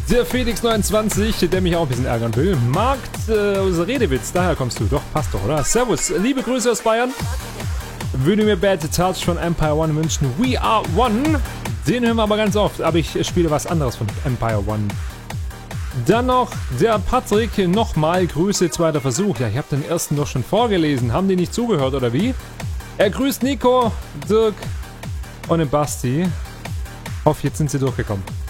Der Felix29, der mich auch ein bisschen ärgern will. Markt aus Redewitz, daher kommst du. Doch, passt doch, oder? Servus, liebe Grüße aus Bayern. Würde mir Bad Touch von Empire One wünschen. We Are One. Den hören wir aber ganz oft, aber ich spiele was anderes von Empire One. Dann noch der Patrick, nochmal Grüße, zweiter Versuch. Ja, ich habe den ersten doch schon vorgelesen. Haben die nicht zugehört, oder wie? Er grüßt Nico, Dirk und den Basti. Hoffe, jetzt sind sie durchgekommen.